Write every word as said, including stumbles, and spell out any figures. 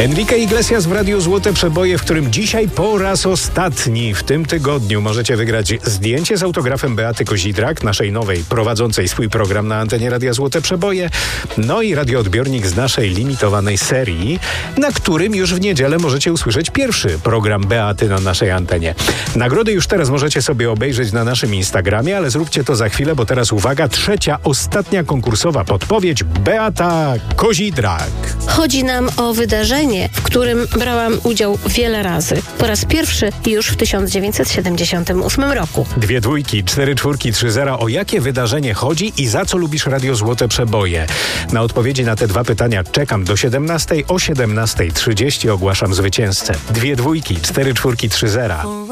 Enrique Iglesias w Radiu Złote Przeboje, w którym dzisiaj po raz ostatni w tym tygodniu możecie wygrać zdjęcie z autografem Beaty Kozidrak, naszej nowej, prowadzącej swój program na antenie Radia Złote Przeboje, no i radioodbiornik z naszej limitowanej serii, na którym już w niedzielę możecie usłyszeć pierwszy program Beaty na naszej antenie. Nagrody już teraz możecie sobie obejrzeć na naszym Instagramie, ale zróbcie to za chwilę, bo teraz uwaga, trzecia, ostatnia konkursowa podpowiedź: Beata Kozidrak. Chodzi nam o wydarzenie, w którym brałam udział wiele razy. Po raz pierwszy już w tysiąc dziewięćset siedemdziesiątym ósmym roku. Dwie dwójki, cztery czwórki, trzy zera. O jakie wydarzenie chodzi i za co lubisz Radio Złote Przeboje? Na odpowiedzi na te dwa pytania czekam do siedemnastej. O siedemnasta trzydzieści ogłaszam zwycięzcę. Dwie dwójki, cztery czwórki, trzy zera.